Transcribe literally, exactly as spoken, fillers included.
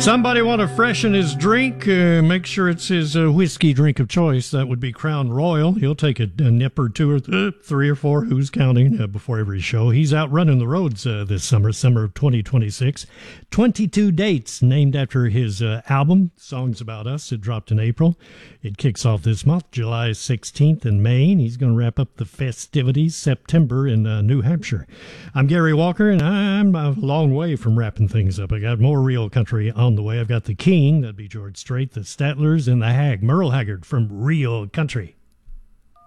Somebody want to freshen his drink? Uh, make sure it's his uh, whiskey drink of choice. That would be Crown Royal. He'll take a, a nip or two or th- three or four, who's counting, uh, before every show. He's out running the roads uh, this summer, summer of twenty twenty-six. twenty-two dates named after his uh, album, Songs About Us. It dropped in April. It kicks off this month, July sixteenth in Maine. He's going to wrap up the festivities September in uh, New Hampshire. I'm Gary Walker, and I'm a long way from wrapping things up. I got more real country on the way. I've got the King, that'd be George Strait, the Statlers, and the Hag, Merle Haggard from Real Country.